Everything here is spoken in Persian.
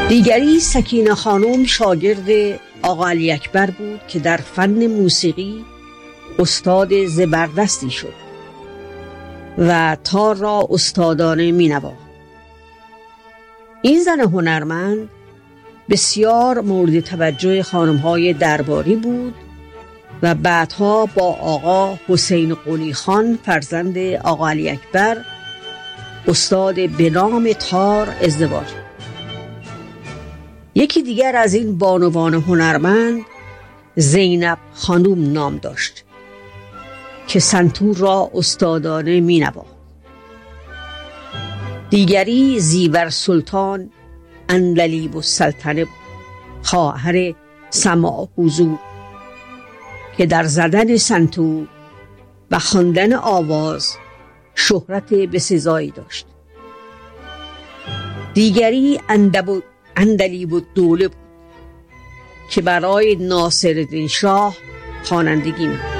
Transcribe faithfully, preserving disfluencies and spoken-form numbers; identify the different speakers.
Speaker 1: دیگری سکینه خانم شاگرد آقا علی اکبر بود که در فن موسیقی استاد زبردستی شد و تار را استادانه می نواخت. این زن هنرمند بسیار مورد توجه خانم‌های درباری بود و بعدها با آقا حسین قلی خان فرزند آقا علی اکبر استاد به نام تار ازدواج. یکی دیگر از این بانوان هنرمند زینب خانوم نام داشت که سنتور را استادانه می نواخت. دیگری زیور سلطان اندلیب السلطنه بود، خواهر سماع حضور که در زدن سنتور و خواندن آواز شهرت بسزایی داشت. دیگری اندب اندلیب الدوله بود که برای ناصرالدین شاه خوانندگی می‌کرد.